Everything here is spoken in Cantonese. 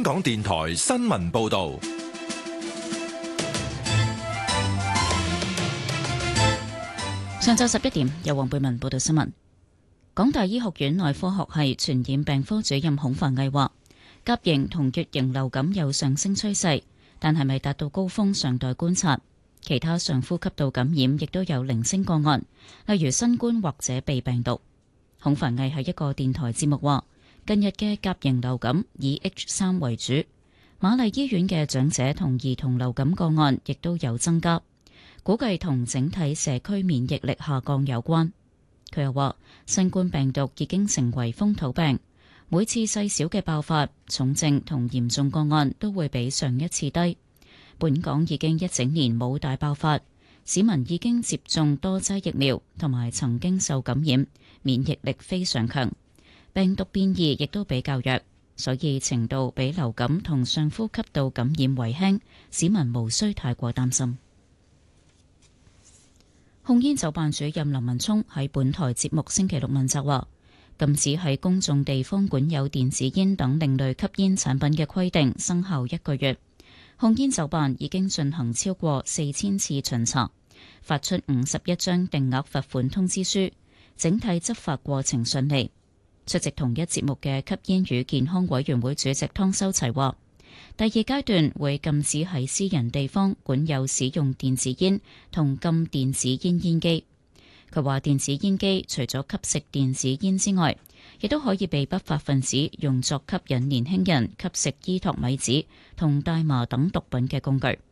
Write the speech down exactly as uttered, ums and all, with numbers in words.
港電台新聞報道。 上晝十一點，由黃貝文報道新聞。港大醫學院內科學系傳染病科主任孔繁毅話，甲型同乙型流感有上升趨勢，但係咪達到高峰尚待觀察。其他上呼吸道感染亦都有零星個案，例如新冠或者鼻病毒。孔繁毅喺一個電台節目話，近日嘅甲型流感以 H 三為主，瑪麗醫院嘅長者同兒童流感個案亦都有增加，估計同整體社區免疫力下降有關。佢又話，新冠病毒已經成為風土病，每次細小嘅爆發，重症同嚴重個案都會比上一次低。本港已經一整年冇大爆發，市民已經接種多劑疫苗，同埋曾經受感染，免疫力非常強。病毒變異亦都比較弱，所以程度比流感同上呼吸道感染為輕，市民無需太過擔心。控煙酒辦主任林文聰喺本台節目星期六問責話，禁止喺公眾地方管有電子煙等另類吸煙產品嘅規定生效一個月。控煙酒辦已經進行超過四千次巡查，發出五十一張定額罰款通知書，整體執法過程順利。出席同一節目嘅吸煙與健康委員會主席湯修齊話，第二階段會禁止喺私人地方管有使用電子煙同禁電子煙煙機。佢話電子煙機除咗吸食電子煙之外，亦都可以被不法分子用作吸引年輕人吸食依托米紙同大麻等毒品嘅工具。